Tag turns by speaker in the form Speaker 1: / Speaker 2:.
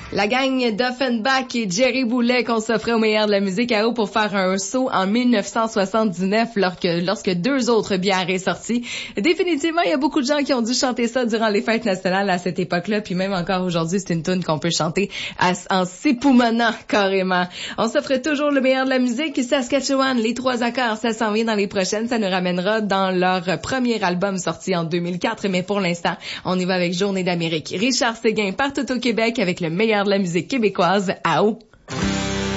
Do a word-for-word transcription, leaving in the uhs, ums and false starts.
Speaker 1: La gang d'Offenbach et Jerry Boulet qu'on s'offrait au meilleur de la musique à eau pour faire un saut en dix-neuf cent soixante-dix-neuf lorsque, lorsque deux autres bières est sorties. Définitivement, il y a beaucoup de gens qui ont dû chanter ça durant les fêtes nationales à cette époque-là, puis même encore aujourd'hui, c'est une tune qu'on peut chanter à, en s'époumonnant carrément. On s'offre toujours le meilleur de la musique. Saskatchewan, les trois accords, ça s'en vient dans les prochaines, ça nous ramènera dans leur premier album sorti en deux mille quatre, mais pour l'instant, on y va avec Journée d'Amérique. Richard Séguin partout au Québec avec le meilleur de la musique québécoise à eau.